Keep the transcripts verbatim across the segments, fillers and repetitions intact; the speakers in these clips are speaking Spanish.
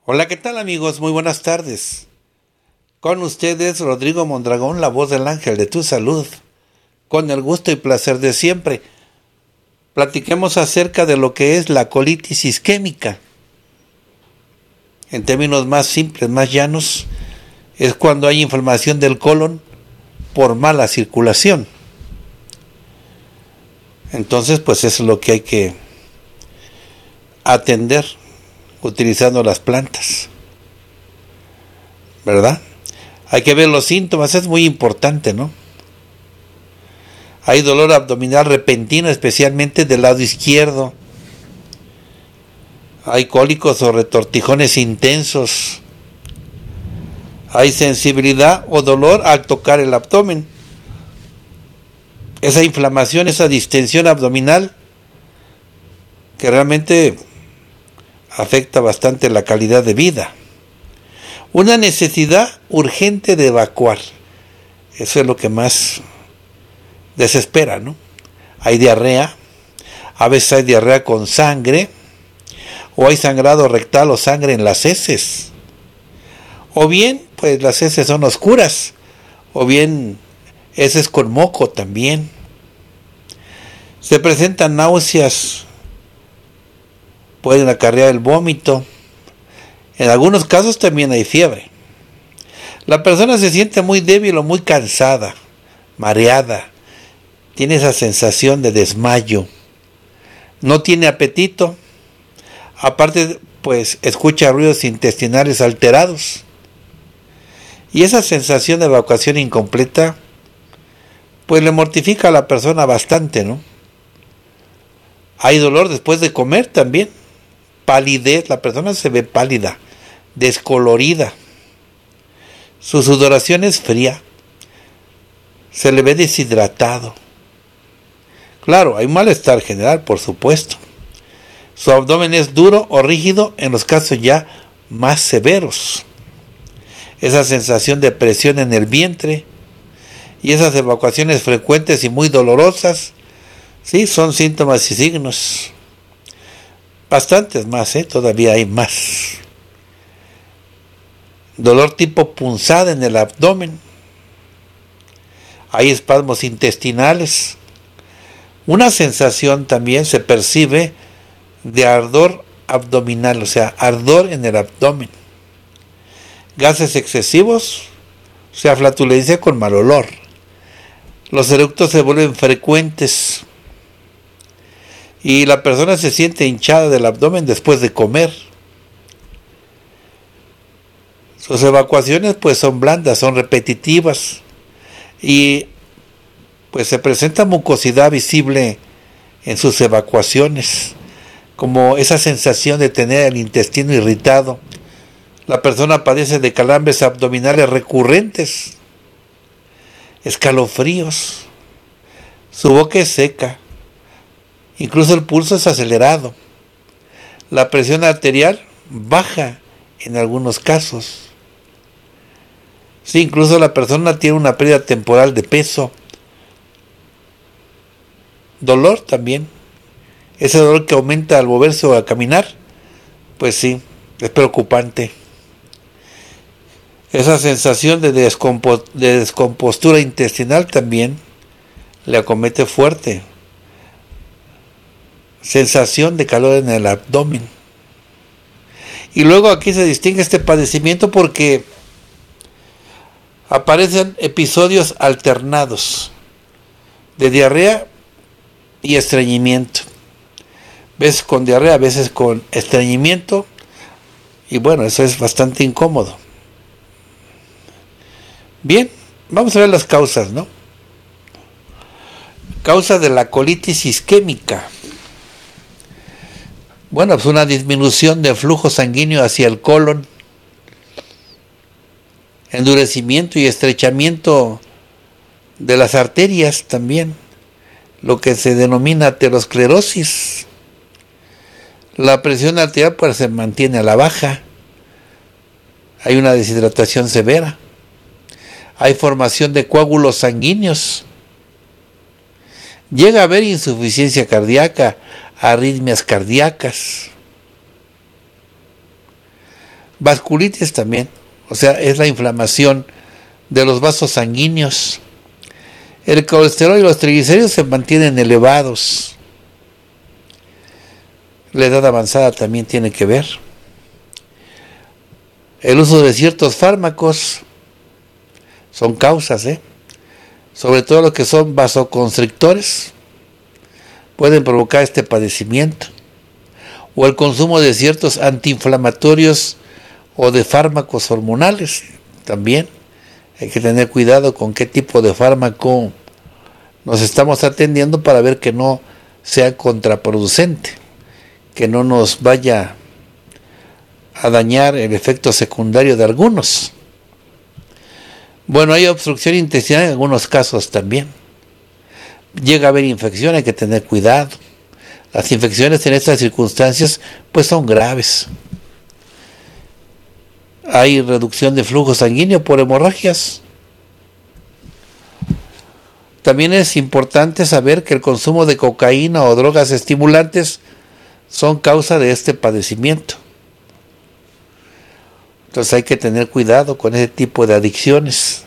Hola, ¿qué tal amigos? Muy buenas tardes. Con ustedes Rodrigo Mondragón, la voz del ángel de tu salud. Con el gusto y placer de siempre. Platiquemos acerca de lo que es la colitis isquémica. En términos más simples, más llanos, es cuando hay inflamación del colon por mala circulación. Entonces, pues eso es lo que hay que atender utilizando las plantas, ¿verdad? Hay que ver los síntomas, es muy importante, ¿no? Hay dolor abdominal repentino, especialmente del lado izquierdo. Hay cólicos o retortijones intensos. Hay sensibilidad o dolor al tocar el abdomen. Esa inflamación, esa distensión abdominal que realmente afecta bastante la calidad de vida. Una necesidad urgente de evacuar. Eso es lo que más desespera, ¿no? Hay diarrea, a veces hay diarrea con sangre, o hay sangrado rectal o sangre en las heces. O bien, pues las heces son oscuras, o bien heces con moco también. Se presentan náuseas, pueden acarrear el vómito. En algunos casos también hay fiebre. La persona se siente muy débil o muy cansada, mareada. Tiene esa sensación de desmayo. No tiene apetito. Aparte, pues escucha ruidos intestinales alterados. Y esa sensación de evacuación incompleta, pues le mortifica a la persona bastante, ¿no? Hay dolor después de comer también. Palidez, la persona se ve pálida, descolorida. Su sudoración es fría. Se le ve deshidratado. Claro, hay malestar general, por supuesto. Su abdomen es duro o rígido en los casos ya más severos. Esa sensación de presión en el vientre y esas evacuaciones frecuentes y muy dolorosas, sí, son síntomas y signos. Bastantes más, ¿eh? Todavía hay más. Dolor tipo punzada en el abdomen. Hay espasmos intestinales. Una sensación también se percibe de ardor abdominal, o sea, ardor en el abdomen. Gases excesivos, o sea, flatulencia con mal olor. Los eructos se vuelven frecuentes y la persona se siente hinchada del abdomen después de comer. Sus evacuaciones pues son blandas, son repetitivas y pues se presenta mucosidad visible en sus evacuaciones, como esa sensación de tener el intestino irritado. La persona padece de calambres abdominales recurrentes, escalofríos, su boca es seca, incluso el pulso es acelerado, la presión arterial baja en algunos casos. Sí, incluso la persona tiene una pérdida temporal de peso. Dolor también. Ese dolor que aumenta al moverse o a caminar, pues sí, es preocupante. Esa sensación de, descompo- de descompostura intestinal también le acomete fuerte. Sensación de calor en el abdomen. Y luego aquí se distingue este padecimiento porque aparecen episodios alternados de diarrea y estreñimiento. A veces con diarrea, a veces con estreñimiento. Y bueno, eso es bastante incómodo. Bien, vamos a ver las causas, ¿no? Causa de la colitis isquémica. Bueno, pues una disminución de flujo sanguíneo hacia el colon, endurecimiento y estrechamiento de las arterias también, lo que se denomina aterosclerosis. La presión arterial pues se mantiene a la baja, hay una deshidratación severa, hay formación de coágulos sanguíneos, llega a haber insuficiencia cardíaca, arritmias cardíacas, Vasculitis también, o sea, es la inflamación de los vasos sanguíneos. El colesterol y los triglicéridos se mantienen elevados. La edad avanzada también tiene que ver. El uso de ciertos fármacos son causas, ¿eh? Sobre todo los que son vasoconstrictores, pueden provocar este padecimiento. O el consumo de ciertos antiinflamatorios o de fármacos hormonales también. Hay que tener cuidado con qué tipo de fármaco nos estamos atendiendo para ver que no sea contraproducente, que no nos vaya a dañar el efecto secundario de algunos. Bueno, hay obstrucción intestinal en algunos casos también. Llega a haber infección, hay que tener cuidado. Las infecciones en estas circunstancias pues son graves. Hay reducción de flujo sanguíneo por hemorragias. También es importante saber que el consumo de cocaína o drogas estimulantes son causa de este padecimiento. Entonces hay que tener cuidado con ese tipo de adicciones.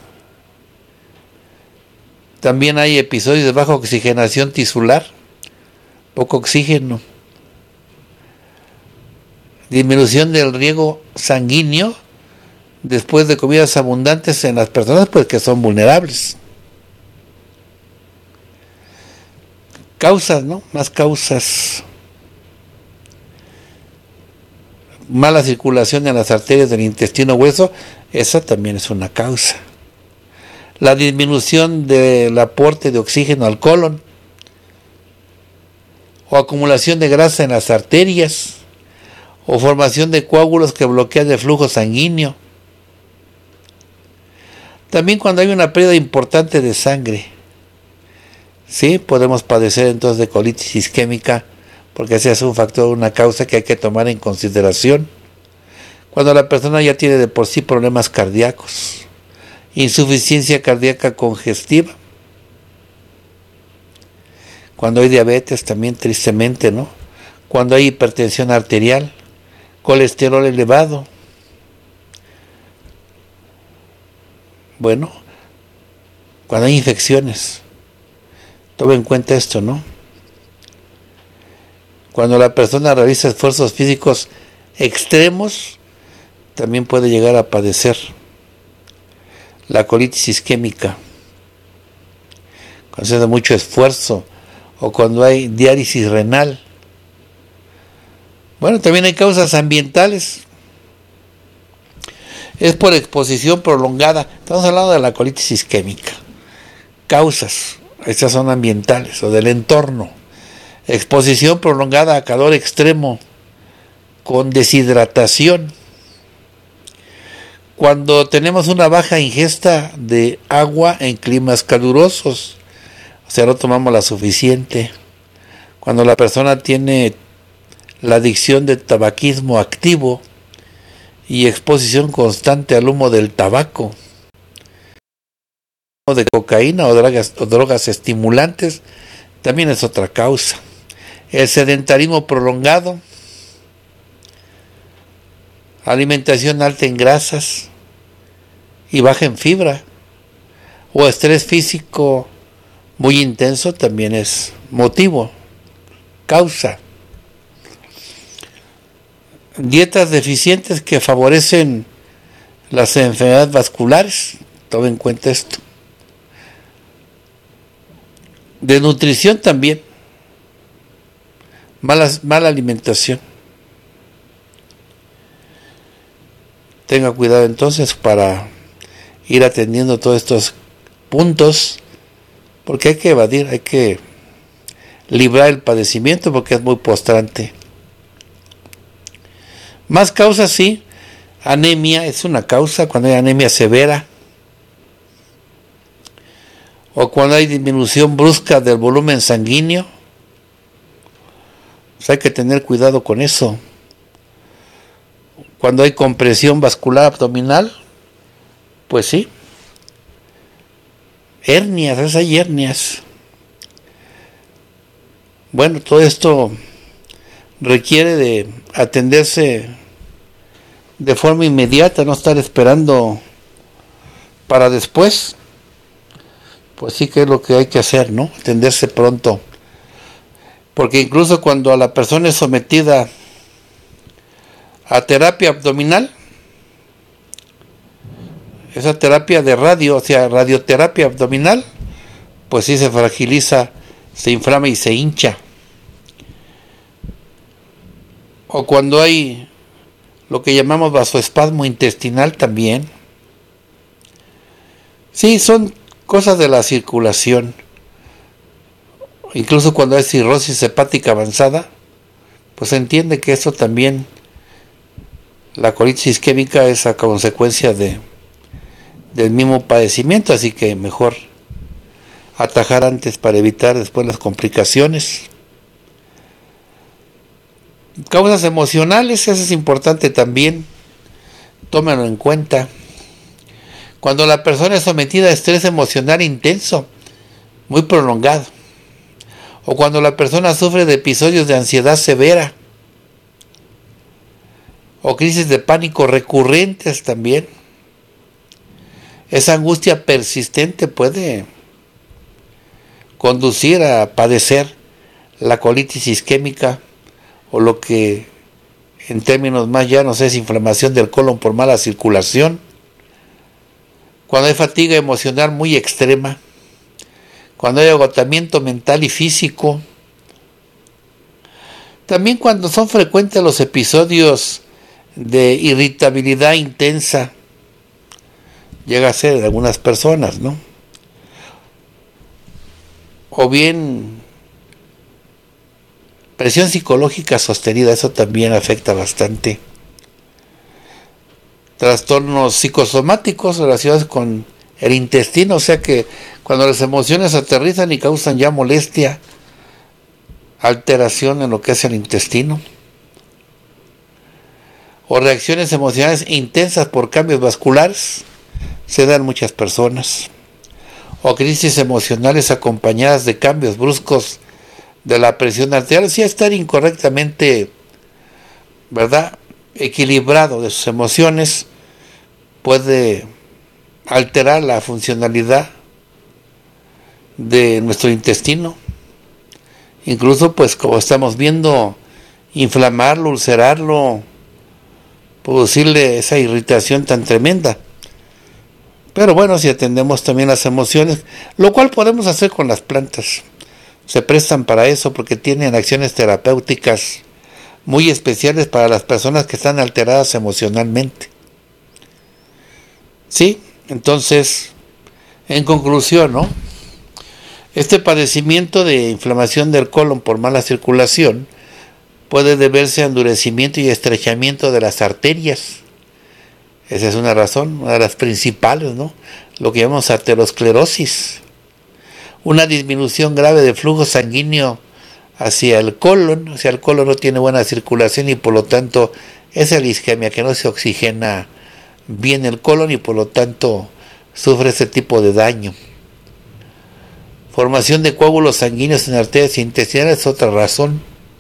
También hay episodios de baja oxigenación tisular, poco oxígeno, disminución del riego sanguíneo después de comidas abundantes en las personas pues que son vulnerables. Causas, ¿no? Más causas. Mala circulación en las arterias del intestino grueso, esa también es una causa. La disminución del aporte de oxígeno al colon, o acumulación de grasa en las arterias, o formación de coágulos que bloquean el flujo sanguíneo. También cuando hay una pérdida importante de sangre, sí, podemos padecer entonces de colitis isquémica, porque ese es un factor, una causa que hay que tomar en consideración. Cuando la persona ya tiene de por sí problemas cardíacos, insuficiencia cardíaca congestiva, cuando hay diabetes también tristemente, ¿no? Cuando hay hipertensión arterial, colesterol elevado. Bueno, cuando hay infecciones, tome en cuenta esto, ¿no? Cuando la persona realiza esfuerzos físicos extremos, también puede llegar a padecer la colitis isquémica. Cuando se hace mucho esfuerzo o cuando hay diálisis renal. Bueno, también hay causas ambientales. Es por exposición prolongada. Estamos hablando de la colitis isquémica. Causas, estas son ambientales o del entorno. Exposición prolongada a calor extremo con deshidratación. Cuando tenemos una baja ingesta de agua en climas calurosos, o sea, no tomamos la suficiente. Cuando la persona tiene la adicción de tabaquismo activo y exposición constante al humo del tabaco, o de cocaína o drogas, o drogas estimulantes, también es otra causa. El sedentarismo prolongado, alimentación alta en grasas y baja en fibra, o estrés físico muy intenso también es motivo, causa. Dietas deficientes que favorecen las enfermedades vasculares, tome en cuenta esto. De nutrición también, mala, mala alimentación. Tenga cuidado entonces para ir atendiendo todos estos puntos, porque hay que evadir, hay que librar el padecimiento porque es muy postrante. Más causas, sí. Anemia es una causa, cuando hay anemia severa, o cuando hay disminución brusca del volumen sanguíneo. Pues hay que tener cuidado con eso. Cuando hay compresión vascular abdominal, pues sí. Hernias, esas hay hernias. Bueno, todo esto requiere de atenderse de forma inmediata, no estar esperando para después. Pues sí que es lo que hay que hacer, ¿no? Atenderse pronto. Porque incluso cuando a la persona es sometida a terapia abdominal, esa terapia de radio, o sea, radioterapia abdominal, pues sí se fragiliza, se inflama y se hincha. O cuando hay lo que llamamos vasoespasmo intestinal también. Sí, son cosas de la circulación. Incluso cuando hay cirrosis hepática avanzada, pues se entiende que eso también, la colitis isquémica es a consecuencia de, del mismo padecimiento, así que mejor atajar antes para evitar después las complicaciones. Causas emocionales, eso es importante también, tómenlo en cuenta. Cuando la persona es sometida a estrés emocional intenso, muy prolongado, o cuando la persona sufre de episodios de ansiedad severa, o crisis de pánico recurrentes también, esa angustia persistente puede conducir a padecer la colitis isquémica, o lo que en términos más llanos es inflamación del colon por mala circulación. Cuando hay fatiga emocional muy extrema, cuando hay agotamiento mental y físico, también cuando son frecuentes los episodios de irritabilidad intensa, llega a ser en algunas personas, ¿no? O bien presión psicológica sostenida, eso también afecta bastante. Trastornos psicosomáticos relacionados con el intestino, o sea que cuando las emociones aterrizan y causan ya molestia, alteración en lo que es el intestino. O reacciones emocionales intensas por cambios vasculares, se dan en muchas personas. O crisis emocionales acompañadas de cambios bruscos de la presión arterial, si estar incorrectamente, ¿verdad?, equilibrado de sus emociones, puede alterar la funcionalidad de nuestro intestino, incluso pues como estamos viendo, inflamarlo, ulcerarlo, producirle esa irritación tan tremenda. Pero bueno, si atendemos también las emociones, lo cual podemos hacer con las plantas, se prestan para eso porque tienen acciones terapéuticas muy especiales para las personas que están alteradas emocionalmente. Sí, entonces, en conclusión, ¿no? Este padecimiento de inflamación del colon por mala circulación puede deberse a endurecimiento y estrechamiento de las arterias. Esa es una razón, una de las principales, ¿no? Lo que llamamos arteriosclerosis. Una disminución grave de flujo sanguíneo hacia el colon, o sea, el colon no tiene buena circulación y por lo tanto es la isquemia, que no se oxigena bien el colon y por lo tanto sufre ese tipo de daño. Formación de coágulos sanguíneos en arterias intestinales es otra razón.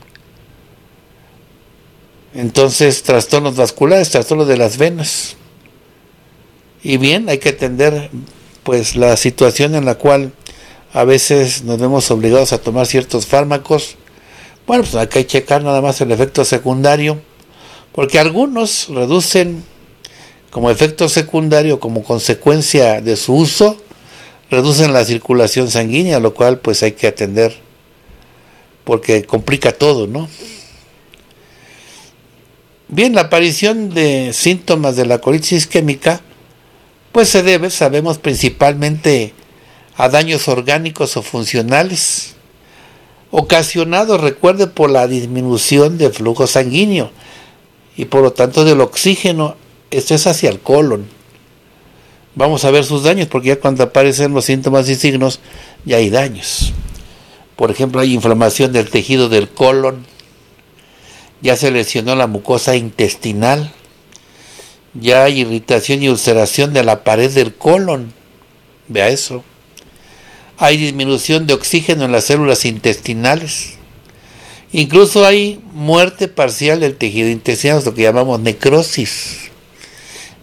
Entonces, trastornos vasculares, trastornos de las venas. Y bien, hay que atender pues la situación en la cual a veces nos vemos obligados a tomar ciertos fármacos. Bueno, pues hay que checar nada más el efecto secundario, porque algunos reducen como efecto secundario, como consecuencia de su uso, reducen la circulación sanguínea, lo cual pues hay que atender, porque complica todo, ¿no? Bien, la aparición de síntomas de la colitis isquémica, pues se debe, sabemos, principalmente a daños orgánicos o funcionales, ocasionados, recuerde, por la disminución del flujo sanguíneo y por lo tanto del oxígeno. Esto es hacia el colon. Vamos a ver sus daños, porque ya cuando aparecen los síntomas y signos, ya hay daños. Por ejemplo, hay inflamación del tejido del colon, ya se lesionó la mucosa intestinal, ya hay irritación y ulceración de la pared del colon. Vea eso. Hay disminución de oxígeno en las células intestinales. Incluso hay muerte parcial del tejido intestinal, lo que llamamos necrosis.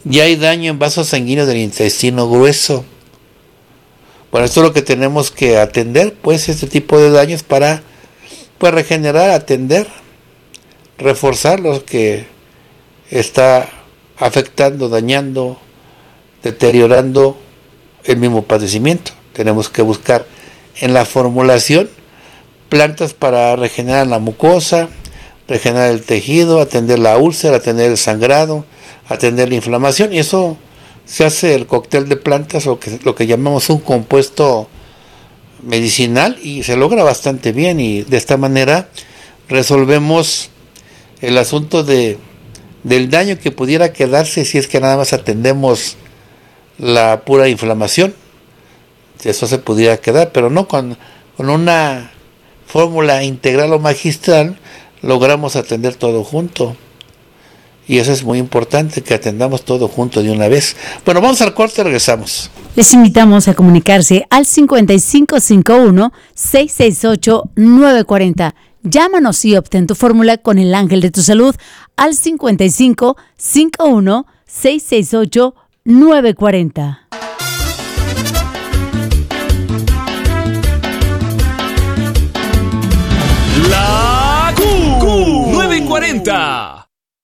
ya hay daño en vasos sanguíneos del intestino grueso. Bueno, esto es lo que tenemos que atender, pues, este tipo de daños para, pues, regenerar, atender, reforzar lo que está afectando, dañando, deteriorando el mismo padecimiento. Tenemos que buscar en la formulación plantas para regenerar la mucosa, regenerar el tejido, atender la úlcera, atender el sangrado, atender la inflamación, y eso se hace el cóctel de plantas, o que, lo que llamamos un compuesto medicinal, y se logra bastante bien, y de esta manera resolvemos el asunto de, del daño que pudiera quedarse si es que nada más atendemos la pura inflamación. Eso se pudiera quedar, pero no con, con una fórmula integral o magistral logramos atender todo junto. Y eso es muy importante, que atendamos todo junto de una vez. Bueno, vamos al corte, regresamos. Les invitamos a comunicarse al cincuenta y cinco cincuenta y uno, seiscientos sesenta y ocho, novecientos cuarenta. Llámanos y obtén tu fórmula con el Ángel de tu Salud al cincuenta y cinco cincuenta y uno, seiscientos sesenta y ocho, novecientos cuarenta. La Q, Q novecientos cuarenta.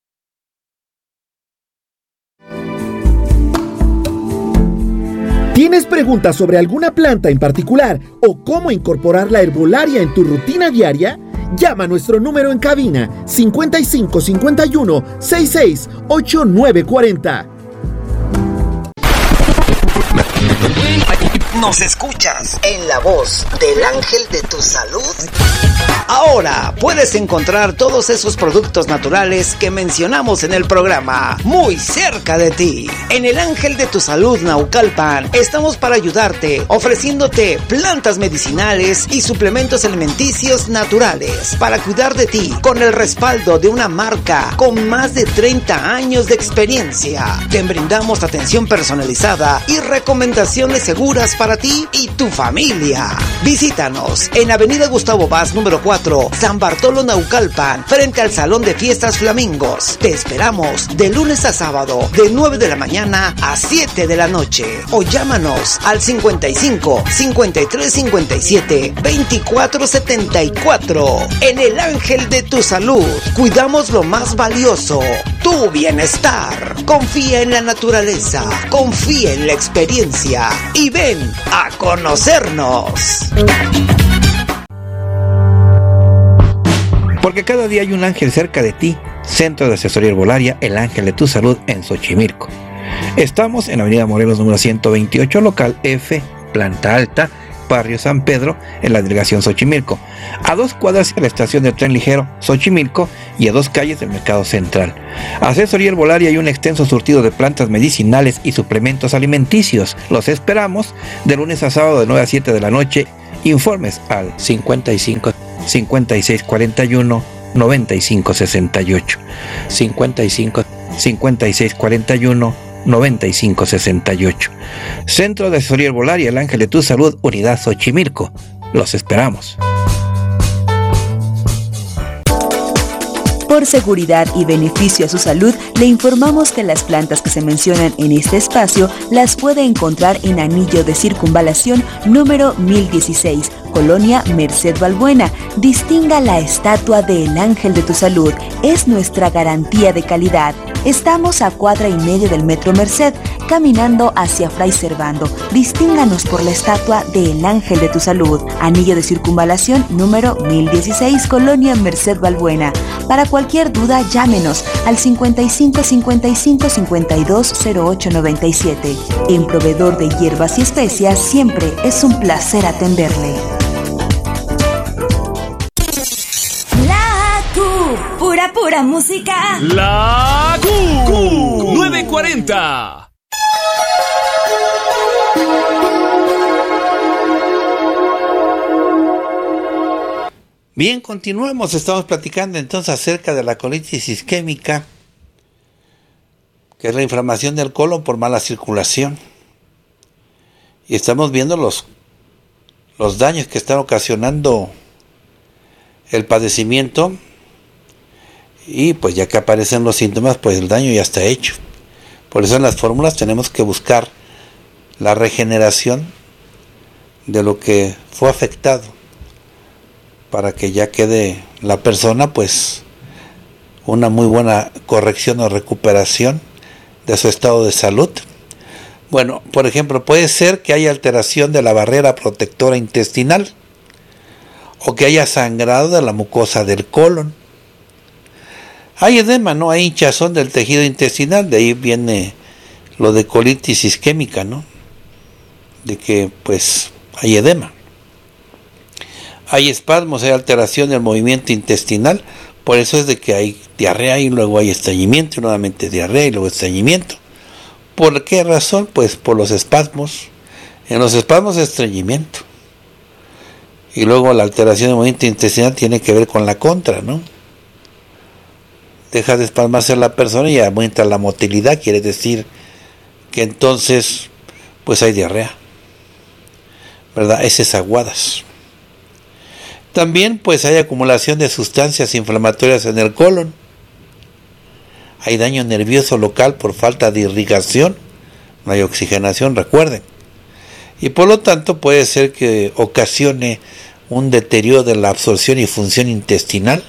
¿Tienes preguntas sobre alguna planta en particular o cómo incorporar la herbolaria en tu rutina diaria? Llama a nuestro número en cabina cincuenta y cinco cincuenta y uno, sesenta y seis, ochenta y nueve cuarenta. Nos escuchas en la voz del Ángel de tu Salud. Ahora puedes encontrar todos esos productos naturales que mencionamos en el programa muy cerca de ti. En el Ángel de tu Salud Naucalpan estamos para ayudarte, ofreciéndote plantas medicinales y suplementos alimenticios naturales para cuidar de ti, con el respaldo de una marca con más de treinta años de experiencia. Te brindamos atención personalizada y recomendaciones seguras para ti y tu familia. Visítanos en Avenida Gustavo Vaz número cuatro, San Bartolo Naucalpan, frente al Salón de Fiestas Flamingos. Te esperamos de lunes a sábado, de nueve de la mañana a siete de la noche. O llámanos al cincuenta y cinco, cincuenta y tres, cincuenta y siete, veinticuatro setenta y cuatro. En el Ángel de tu Salud, cuidamos lo más valioso, tu bienestar. Confía en la naturaleza, confía en la experiencia y ven a conocernos. Porque cada día hay un ángel cerca de ti. Centro de Asesoría Herbolaria, el Ángel de tu Salud en Xochimilco. Estamos en Avenida Morelos número ciento veintiocho, local F, planta alta, barrio San Pedro, en la delegación Xochimilco, a dos cuadras de la estación de tren ligero Xochimilco y a dos calles del Mercado Central. Asesoría Herbolaria y un extenso surtido de plantas medicinales y suplementos alimenticios. Los esperamos de lunes a sábado de nueve a siete de la noche. Informes al cincuenta y cinco, cincuenta y seis cuarenta y uno, noventa y cinco sesenta y ocho, cincuenta y cinco, cincuenta y seis cuarenta y uno, noventa y cinco sesenta y ocho. Centro de Asesoría Herbolaria, el Ángel de tu Salud, Unidad Xochimilco. Los esperamos. Por seguridad y beneficio a su salud, le informamos que las plantas que se mencionan en este espacio las puede encontrar en Anillo de Circunvalación número mil dieciséis, Colonia Merced Balbuena. Distinga la estatua del Ángel de tu Salud, es nuestra garantía de calidad. Estamos a cuadra y media del Metro Merced, caminando hacia Fray Servando. Distínganos por la estatua del Ángel de tu Salud. Anillo de Circunvalación número mil dieciséis, Colonia Merced Balbuena. Para cualquier duda, llámenos al cincuenta y cinco, cincuenta y cinco, cincuenta y dos, cero ocho noventa y siete. En Proveedor de Hierbas y Especias, siempre es un placer atenderle. La Q, pura, pura música. La Q, Q novecientos cuarenta. Bien, continuamos. Estamos platicando entonces acerca de la colitis isquémica, que es la inflamación del colon por mala circulación. Y estamos viendo los, los daños que están ocasionando el padecimiento. Y pues ya que aparecen los síntomas, pues el daño ya está hecho. Por eso en las fórmulas tenemos que buscar la regeneración de lo que fue afectado, para que ya quede la persona pues una muy buena corrección o recuperación de su estado de salud. Bueno, por ejemplo, puede ser que haya alteración de la barrera protectora intestinal o que haya sangrado de la mucosa del colon. Hay edema, ¿no? Hay hinchazón del tejido intestinal, de ahí viene lo de colitis isquémica, ¿no? De que pues hay edema. Hay espasmos, hay alteración del movimiento intestinal, por eso es de que hay diarrea y luego hay estreñimiento, y nuevamente diarrea y luego estreñimiento. ¿Por qué razón? Pues por los espasmos. En los espasmos es estreñimiento. Y luego la alteración del movimiento intestinal tiene que ver con la contra, ¿no? Deja de espasmarse la persona y aumenta la motilidad, quiere decir que entonces pues hay diarrea, ¿verdad? Heces aguadas. También pues hay acumulación de sustancias inflamatorias en el colon. Hay daño nervioso local por falta de irrigación, no hay oxigenación, recuerden. Y por lo tanto puede ser que ocasione un deterioro de la absorción y función intestinal.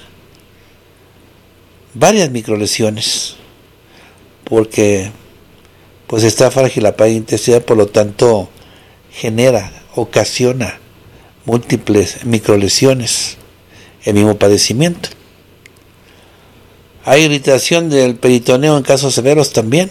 Varias microlesiones, porque pues está frágil la pared intestinal, por lo tanto genera, ocasiona múltiples microlesiones, el mismo padecimiento. Hay irritación del peritoneo en casos severos también.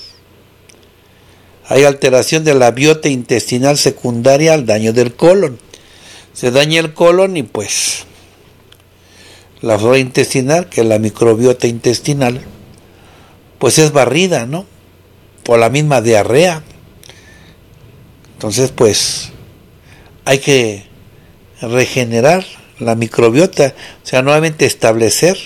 Hay alteración de la biota intestinal secundaria al daño del colon. Se daña el colon y pues la flora intestinal, que es la microbiota intestinal, pues es barrida, ¿no? Por la misma diarrea. Entonces pues hay que regenerar la microbiota, o sea, nuevamente establecer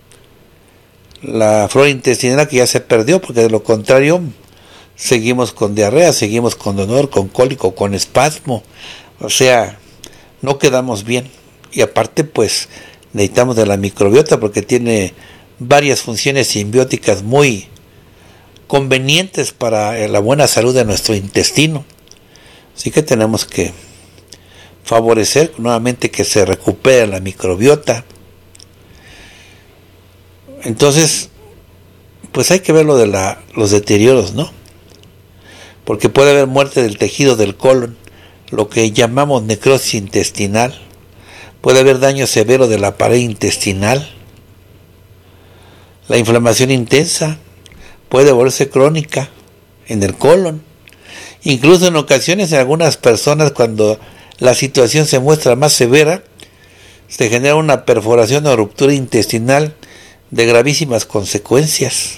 la flora intestinal que ya se perdió, porque de lo contrario seguimos con diarrea, seguimos con dolor, con cólico, con espasmo, o sea, no quedamos bien. Y aparte pues necesitamos de la microbiota porque tiene varias funciones simbióticas muy convenientes para la buena salud de nuestro intestino. Así que tenemos que favorecer nuevamente que se recupere la microbiota. Entonces, pues hay que ver lo de la, los deterioros, ¿no? Porque puede haber muerte del tejido del colon, lo que llamamos necrosis intestinal. Puede haber daño severo de la pared intestinal. La inflamación intensa puede volverse crónica en el colon. Incluso en ocasiones, en algunas personas, cuando la situación se muestra más severa, se genera una perforación o ruptura intestinal de gravísimas consecuencias.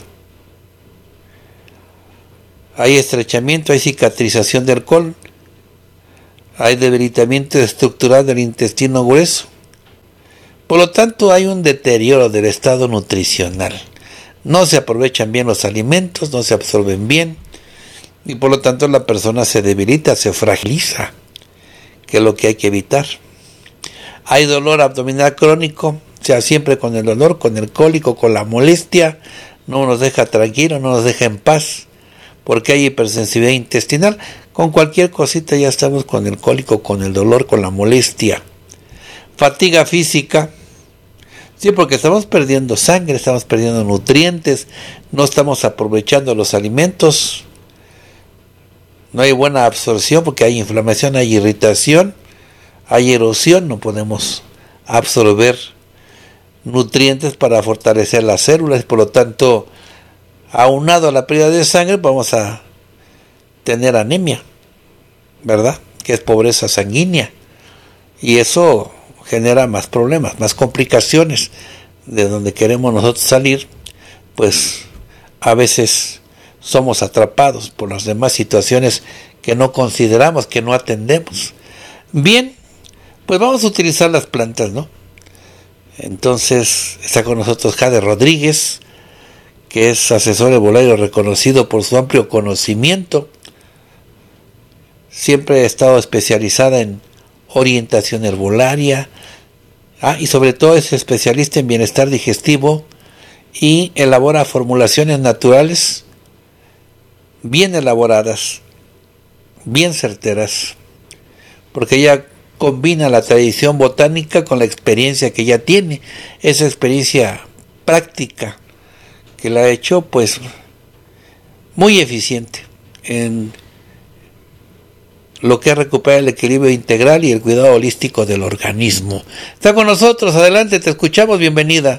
Hay estrechamiento, hay cicatrización del colon, hay debilitamiento estructural del intestino grueso. Por lo tanto, hay un deterioro del estado nutricional. No se aprovechan bien los alimentos, no se absorben bien, y por lo tanto la persona se debilita, se fragiliza, que es lo que hay que evitar. Hay dolor abdominal crónico, o sea, siempre con el dolor, con el cólico, con la molestia, no nos deja tranquilo, no nos deja en paz, porque hay hipersensibilidad intestinal. Con cualquier cosita ya estamos con el cólico, con el dolor, con la molestia. Fatiga física, sí, porque estamos perdiendo sangre, estamos perdiendo nutrientes, no estamos aprovechando los alimentos, no hay buena absorción porque hay inflamación, hay irritación, hay erosión, no podemos absorber nutrientes para fortalecer las células, por lo tanto, aunado a la pérdida de sangre, vamos a tener anemia, ¿verdad? Que es pobreza sanguínea, y eso genera más problemas, más complicaciones. De donde queremos nosotros salir, pues a veces somos atrapados por las demás situaciones que no consideramos, que no atendemos. Bien, pues vamos a utilizar las plantas, ¿no? Entonces está con nosotros Jade Rodríguez, que es asesor herbolario reconocido por su amplio conocimiento. Siempre ha estado especializada en orientación herbolaria, ah, y sobre todo es especialista en bienestar digestivo y elabora formulaciones naturales bien elaboradas, bien certeras, porque ella combina la tradición botánica con la experiencia que ella tiene, esa experiencia práctica que la ha hecho pues muy eficiente en lo que es recuperar el equilibrio integral y el cuidado holístico del organismo. Está con nosotros, adelante, te escuchamos, bienvenida.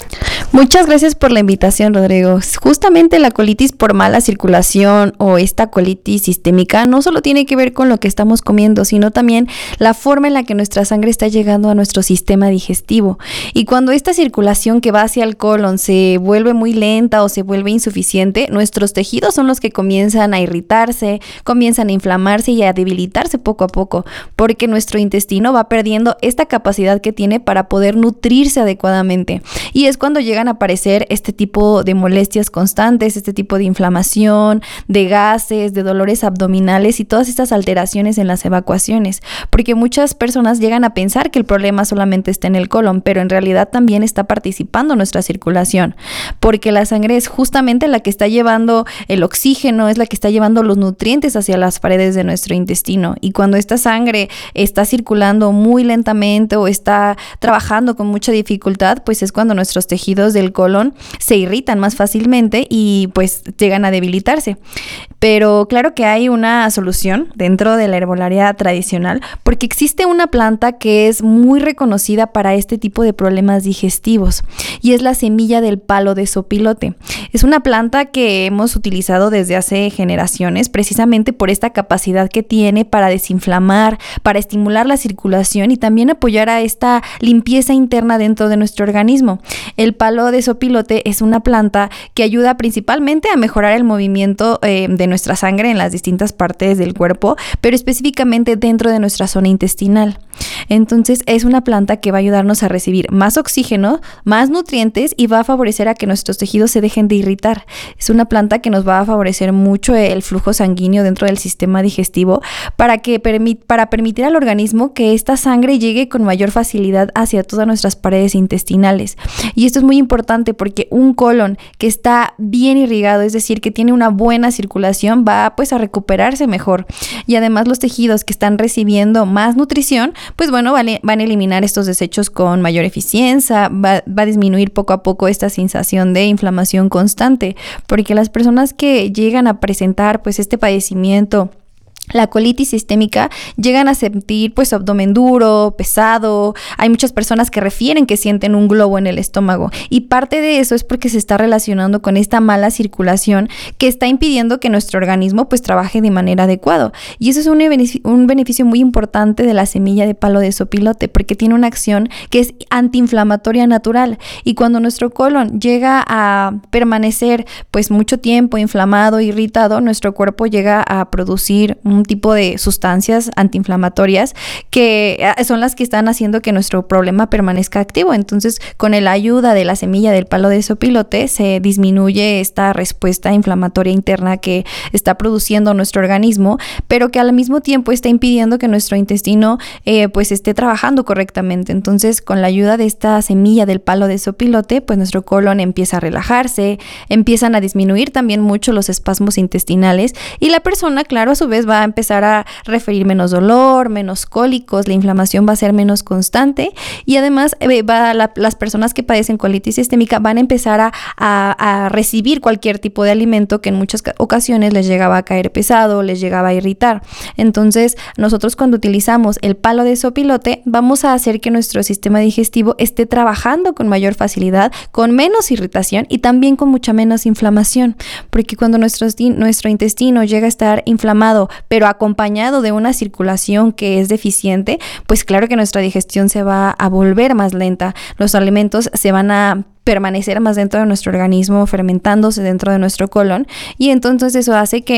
Muchas gracias por la invitación, Rodrigo. Justamente la colitis por mala circulación o esta colitis sistémica no solo tiene que ver con lo que estamos comiendo, sino también la forma en la que nuestra sangre está llegando a nuestro sistema digestivo. Y cuando esta circulación que va hacia el colon se vuelve muy lenta o se vuelve insuficiente, nuestros tejidos son los que comienzan a irritarse, comienzan a inflamarse y a debilitarse poco a poco, porque nuestro intestino va perdiendo esta capacidad que tiene para poder nutrirse adecuadamente. Y es cuando llegan a aparecer este tipo de molestias constantes, este tipo de inflamación, de gases, de dolores abdominales y todas estas alteraciones en las evacuaciones, porque muchas personas llegan a pensar que el problema solamente está en el colon, pero en realidad también está participando nuestra circulación, porque la sangre es justamente la que está llevando el oxígeno, es la que está llevando los nutrientes hacia las paredes de nuestro intestino, y cuando esta sangre está circulando muy lentamente o está trabajando con mucha dificultad, pues es cuando nuestros tejidos del colon se irritan más fácilmente y pues llegan a debilitarse. Pero claro que hay una solución dentro de la herbolaria tradicional, porque existe una planta que es muy reconocida para este tipo de problemas digestivos y es la semilla del palo de sopilote. Es una planta que hemos utilizado desde hace generaciones precisamente por esta capacidad que tiene para desinflamar, para estimular la circulación y también apoyar a esta limpieza interna dentro de nuestro organismo. El palo de sopilote es una planta que ayuda principalmente a mejorar el movimiento eh, de nuestra sangre en las distintas partes del cuerpo, pero específicamente dentro de nuestra zona intestinal. Entonces es una planta que va a ayudarnos a recibir más oxígeno, más nutrientes y va a favorecer a que nuestros tejidos se dejen de irritar. Es una planta que nos va a favorecer mucho el flujo sanguíneo dentro del sistema digestivo para, que permi- para permitir al organismo que esta sangre llegue con mayor facilidad hacia todas nuestras paredes intestinales. Y esto es muy importante porque un colon que está bien irrigado, es decir, que tiene una buena circulación, va pues a recuperarse mejor. Y además los tejidos que están recibiendo más nutrición, pues bueno, vale, van a eliminar estos desechos con mayor eficiencia, va, va a disminuir poco a poco esta sensación de inflamación constante, porque las personas que llegan a presentar pues este padecimiento, la colitis sistémica, llegan a sentir pues abdomen duro, pesado. Hay muchas personas que refieren que sienten un globo en el estómago y parte de eso es porque se está relacionando con esta mala circulación que está impidiendo que nuestro organismo pues trabaje de manera adecuada. Y eso es un beneficio, un beneficio muy importante de la semilla de palo de sopilote porque tiene una acción que es antiinflamatoria natural y cuando nuestro colon llega a permanecer pues mucho tiempo inflamado, irritado, nuestro cuerpo llega a producir un tipo de sustancias antiinflamatorias que son las que están haciendo que nuestro problema permanezca activo. Entonces, con la ayuda de la semilla del palo de sopilote se disminuye esta respuesta inflamatoria interna que está produciendo nuestro organismo, pero que al mismo tiempo está impidiendo que nuestro intestino eh, pues esté trabajando correctamente. Entonces, con la ayuda de esta semilla del palo de sopilote, pues nuestro colon empieza a relajarse, empiezan a disminuir también mucho los espasmos intestinales y la persona, claro, a su vez va a empezar a referir menos dolor, menos cólicos, la inflamación va a ser menos constante y además eh, va la, las personas que padecen colitis sistémica van a empezar a, a, a recibir cualquier tipo de alimento que en muchas ocasiones les llegaba a caer pesado, les llegaba a irritar. Entonces, nosotros cuando utilizamos el palo de sopilote, vamos a hacer que nuestro sistema digestivo esté trabajando con mayor facilidad, con menos irritación y también con mucha menos inflamación, porque cuando nuestro, nuestro intestino llega a estar inflamado, pero acompañado de una circulación que es deficiente, pues claro que nuestra digestión se va a volver más lenta, los alimentos se van a permanecer más dentro de nuestro organismo, fermentándose dentro de nuestro colon y entonces eso hace que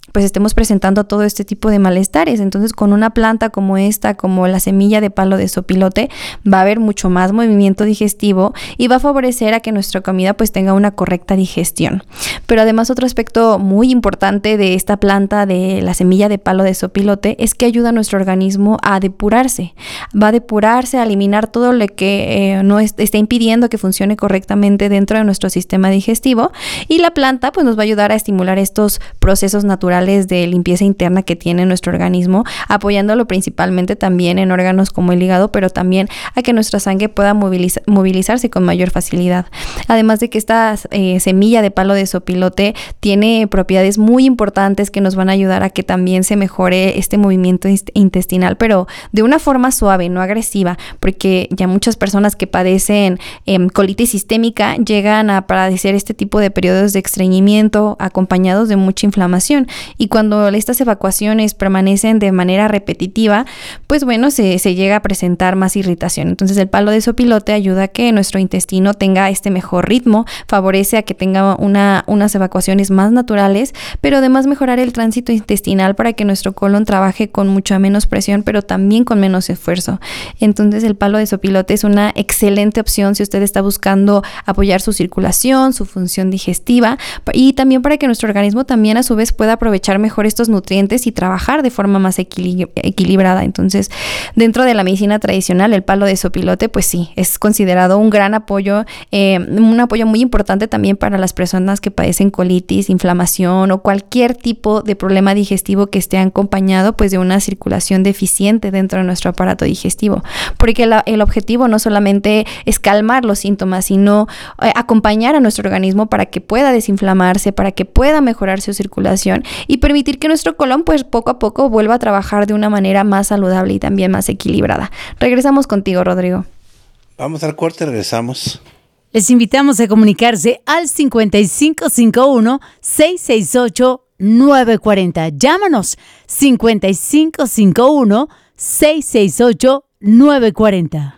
pues estemos presentando todo este tipo de malestares. Entonces, con una planta como esta, como la semilla de palo de sopilote, va a haber mucho más movimiento digestivo y va a favorecer a que nuestra comida pues tenga una correcta digestión. Pero además, otro aspecto muy importante de esta planta de la semilla de palo de sopilote es que ayuda a nuestro organismo a depurarse. Va a depurarse, a eliminar todo lo que eh, no est- esté impidiendo que funcione correctamente dentro de nuestro sistema digestivo, y la planta pues nos va a ayudar a estimular estos procesos naturales de limpieza interna que tiene nuestro organismo, apoyándolo principalmente también en órganos como el hígado, pero también a que nuestra sangre pueda moviliza- movilizarse con mayor facilidad. Además de que esta eh, semilla de palo de sopilote tiene propiedades muy importantes que nos van a ayudar a que también se mejore este movimiento intestinal, pero de una forma suave, no agresiva, porque ya muchas personas que padecen eh, colitis sistémica llegan a padecer este tipo de periodos de estreñimiento acompañados de mucha inflamación. Y cuando estas evacuaciones permanecen de manera repetitiva, pues bueno, se, se llega a presentar más irritación. Entonces, el palo de sopilote ayuda a que nuestro intestino tenga este mejor ritmo, favorece a que tenga una, unas evacuaciones más naturales, pero además mejorar el tránsito intestinal para que nuestro colon trabaje con mucha menos presión, pero también con menos esfuerzo. Entonces, el palo de sopilote es una excelente opción si usted está buscando apoyar su circulación, su función digestiva, y también para que nuestro organismo también a su vez pueda aprovechar mejor estos nutrientes y trabajar de forma más equil- equilibrada. Entonces, dentro de la medicina tradicional, el palo de sopilote, pues sí, es considerado un gran apoyo, eh, un apoyo muy importante también para las personas que padecen colitis, inflamación o cualquier tipo de problema digestivo que esté acompañado pues de una circulación deficiente dentro de nuestro aparato digestivo, porque la, el objetivo no solamente es calmar los síntomas, sino eh, acompañar a nuestro organismo para que pueda desinflamarse, para que pueda mejorar su circulación y permitir que nuestro colon pues poco a poco vuelva a trabajar de una manera más saludable y también más equilibrada. Regresamos contigo, Rodrigo. Vamos al corte, regresamos. Les invitamos a comunicarse al cincuenta y cinco cincuenta y uno, seiscientos sesenta y ocho, novecientos cuarenta. Llámanos cincuenta y cinco cincuenta y uno, seiscientos sesenta y ocho, novecientos cuarenta.